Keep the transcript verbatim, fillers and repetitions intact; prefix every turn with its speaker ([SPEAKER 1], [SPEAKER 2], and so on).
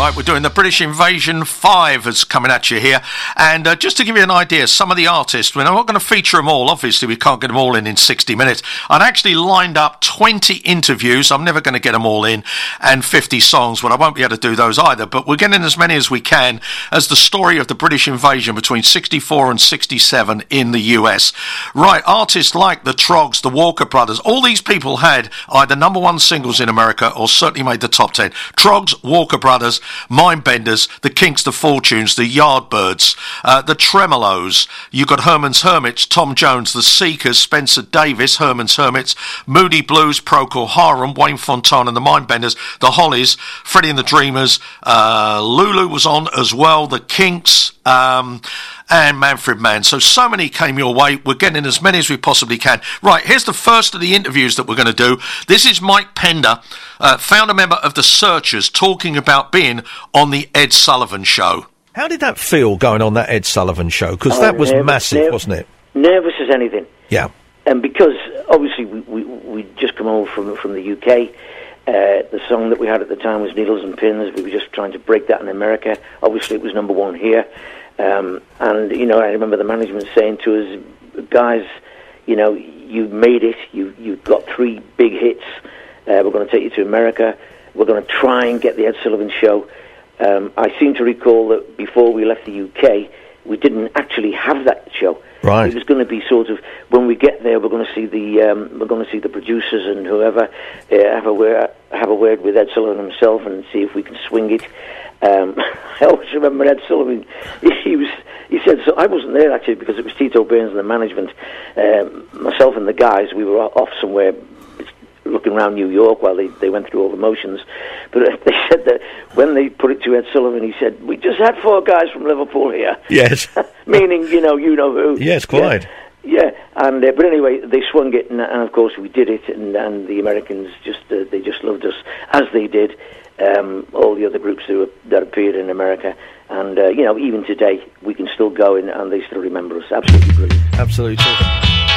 [SPEAKER 1] Right, we're doing the British Invasion five is coming at you here. And uh, just to give you an idea, some of the artists, I mean, I'm not going to feature them all. Obviously, we can't get them all in in sixty minutes. I'd actually lined up twenty interviews. I'm never going to get them all in, and fifty songs. Well, I won't be able to do those either. But we're getting as many as we can as the story of the British invasion between sixty-four and sixty-seven in the U S. Right, artists like the Troggs, the Walker Brothers, all these people had either number one singles in America or certainly made the top ten. Troggs, Walker Brothers, Mindbenders, the Kinks, the Fortunes, the Yardbirds, uh, the Tremolos. You got Herman's Hermits, Tom Jones, the Seekers, Spencer Davis, Herman's Hermits, Moody Blues, Procol Harum, Wayne Fontana and the Mindbenders, the Hollies, Freddie and the Dreamers, uh, Lulu was on as well, the Kinks, um, and Manfred Mann. So, so many came your way. We're getting as many as we possibly can. Right, here's the first of the interviews that we're going to do. This is Mike Pender, uh, founder member of The Searchers, talking about being on the Ed Sullivan Show. How did that feel, going on that Ed Sullivan Show? Because
[SPEAKER 2] oh,
[SPEAKER 1] that was
[SPEAKER 2] nervous,
[SPEAKER 1] massive,
[SPEAKER 2] nervous,
[SPEAKER 1] wasn't it?
[SPEAKER 2] Nervous as anything.
[SPEAKER 1] Yeah.
[SPEAKER 2] And because, obviously, we, we, we'd just come over from, from the U K. Uh, the song that we had at the time was Needles and Pins. We were just trying to break that in America. Obviously, it was number one here. Um, and, you know, I remember the management saying to us, guys, you know, you made it. You, you've got three big hits. Uh, we're going to take you to America. We're going to try and get the Ed Sullivan Show. Um, I seem to recall that before we left the U K, we didn't actually have that show.
[SPEAKER 1] Right.
[SPEAKER 2] It was going to be sort of, when we get there, we're going to see the um, we're going to see the producers and whoever uh, have a word, have a word with Ed Sullivan himself and see if we can swing it. Um, I always remember Ed Sullivan. He was he said so. I wasn't there actually because it was Tito Burns and the management. Um, myself and the guys, we were off somewhere looking around New York while they, they went through all the motions. But uh, they said that when they put it to Ed Sullivan, he said, "We just had four guys from Liverpool here."
[SPEAKER 1] Yes.
[SPEAKER 2] Meaning, you know, you know who.
[SPEAKER 1] Yes, quite.
[SPEAKER 2] Yeah. Yeah, and uh, but anyway, they swung it, and, and of course we did it, and, and the Americans just uh, they just loved us as they did um, all the other groups that, were, that appeared in America, and uh, you know, even today we can still go in, and they still remember us. Absolutely brilliant.
[SPEAKER 1] Absolutely.